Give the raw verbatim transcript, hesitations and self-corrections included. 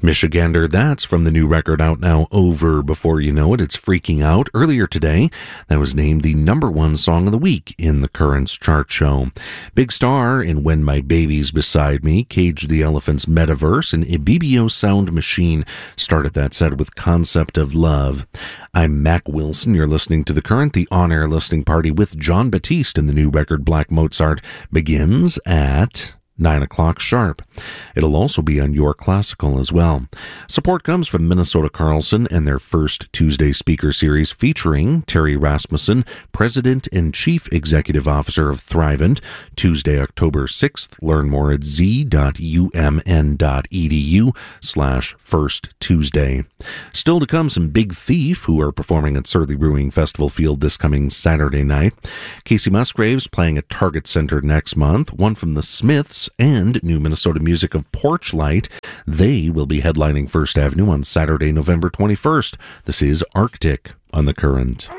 Michigander, that's from the new record out now, Over Before You Know It. It's Freaking Out. Earlier today, that was named the number one song of the week in the Currents chart show. Big Star in When My Baby's Beside Me, Cage the Elephant's Metaverse, and Ibibio Sound Machine started that set with Concept of Love. I'm Mac Wilson. You're listening to The Current. The on-air listening party with Jon Batiste in the new record Black Mozart begins at nine o'clock sharp. It'll also be on Your Classical as well. Support comes from Minnesota Carlson and their first Tuesday speaker series featuring Terry Rasmussen, President and Chief Executive Officer of Thrivent, Tuesday, October sixth. Learn more at z.umn.edu slash first Tuesday. Still to come, some Big Thief, who are performing at Surly Brewing Festival Field this coming Saturday night. Casey Musgraves playing at Target Center next month. One from the Smiths and new Minnesota music of Porchlight. They will be headlining First Avenue on Saturday, November twenty-first. This is Arctic on The Current.